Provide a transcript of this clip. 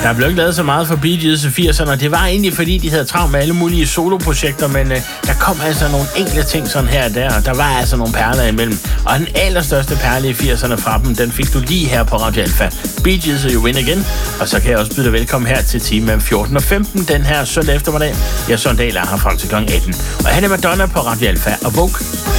Der blev ikke lavet så meget for Bee Gees i 80'erne, og det var egentlig, fordi de havde travlt med alle mulige soloprojekter, men der kom altså nogle enkelte ting sådan her og der, og der var altså nogle perler imellem. Og den allerstørste perle i 80'erne fra dem, den fik du lige her på Radio Alpha. Bee Gees er jo Win Again, og så kan jeg også byde dig velkommen her til time 14 og 15 den her søndag eftermiddag. Jeg er Søren Dahl, er her frem til kl. 18. Og han er Madonna på Radio Alpha og Vogue.